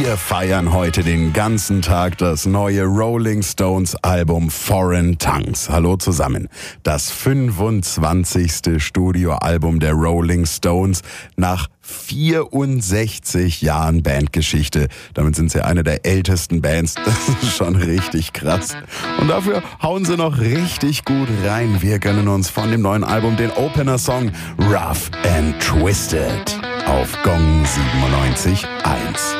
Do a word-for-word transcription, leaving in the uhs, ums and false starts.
Wir feiern heute den ganzen Tag das neue Rolling Stones Album Foreign Tongues. Hallo zusammen. Das fünfundzwanzigste Studioalbum der Rolling Stones nach vierundsechzig Jahren Bandgeschichte. Damit sind sie eine der ältesten Bands. Das ist schon richtig krass. Und dafür hauen sie noch richtig gut rein. Wir gönnen uns von dem neuen Album den Opener-Song Rough and Twisted auf Gong siebenundneunzig Komma eins.